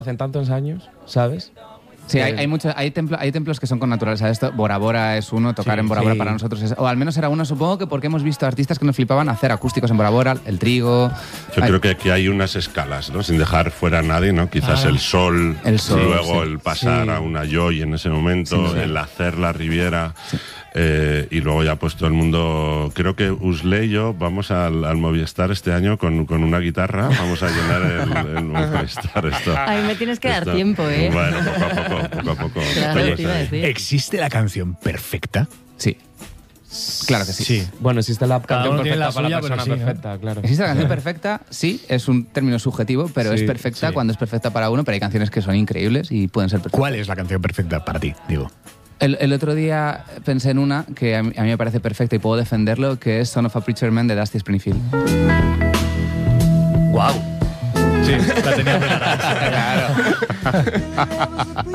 hacen tantos años, ¿sabes? Sí, hay templos que son con naturaleza. Esto, Bora Bora es uno, tocar en Bora Bora para nosotros es, o al menos era uno, supongo que porque hemos visto artistas que nos flipaban hacer acústicos en Bora Bora, el Trigo. Yo creo que aquí hay unas escalas, ¿no? Sin dejar fuera a nadie, ¿no? Quizás el sol, luego el pasar a una Joy en ese momento, el hacer la Riviera. Sí. Y luego ya pues todo el mundo, creo que Usley y yo vamos al Movistar este año con una guitarra, vamos a llenar el Movistar. Ahí me tienes que dar tiempo, ¿eh? Bueno, poco a poco. Claro, te iba a decir. ¿Existe la canción perfecta? Sí. Claro que sí. Bueno, existe la canción perfecta para la suya, persona pero sí, perfecta, claro. Existe la canción perfecta, sí, es un término subjetivo, pero es perfecta cuando es perfecta para uno, pero hay canciones que son increíbles y pueden ser perfectas. ¿Cuál es la canción perfecta para ti, Diego? El otro día pensé en una que a mí me parece perfecta y puedo defenderlo, que es Son of a Preacher Man de Dusty Springfield. ¡Guau! Sí, la tenía preparada. Claro.